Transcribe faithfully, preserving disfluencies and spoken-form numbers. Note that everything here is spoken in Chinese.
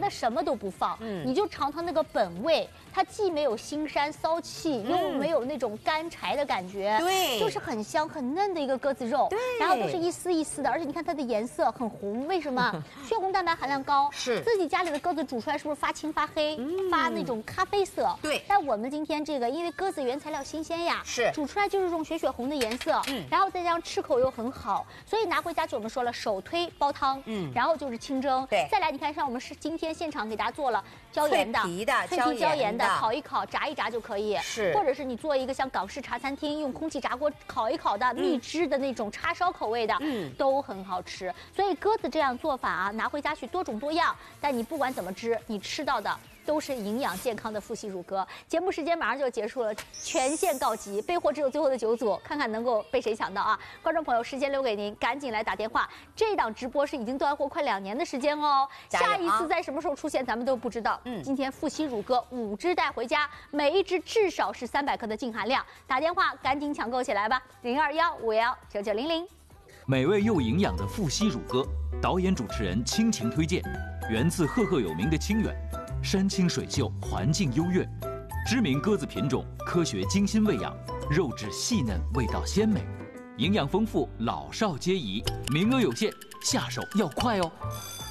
的什么都不放，嗯，你就尝它那个本味，它既没有腥膻骚气，又没有那种干柴的感觉， 对， 就是很香很嫩的一个鸽子肉，对，然后都是一丝一丝的，而且你看它的颜色很红，为什么？血红蛋白含量高， 是自己家里的鸽子煮出来是不是发青发黑，发那种咖啡色？对，但我们今天这个因为鸽子原材料新鲜呀，是煮出来就是这种血血红的颜色，嗯，然后再加上吃口又很好，所以拿回家就我们说了，首推煲汤，嗯，然后就是清蒸，对，再来你看像我们是今天现场给大家做了椒盐的、 脆皮的、 脆皮椒盐的，烤一烤、炸一炸就可以， 是， 或者是你做一个像港式茶餐厅用空气炸锅烤一烤的蜜汁的那种叉烧口味的，嗯，都很好吃。所以鸽子这样做法啊，拿回家去多种多样，但你不管怎么吃，你吃到的都是营养健康的富硒乳鸽。节目时间马上就结束了，全线告急，备货只有最后的九组，看看能够被谁抢到啊！观众朋友，时间留给您，赶紧来打电话。这档直播是已经断货快两年的时间哦，下一次在什么时候出现咱们都不知道。嗯，今天富硒乳鸽五只带回家，每一只至少是三百克的净含量，打电话赶紧抢购起来吧，零二幺五幺九九零零。 美味又营养的富硒乳鸽，导演主持人倾情推荐，源自赫赫有名的清远，山清水秀，环境优越，知名鸽子品种，科学精心喂养，肉质细嫩，味道鲜美，营养丰富，老少皆宜，名额有限，下手要快哦。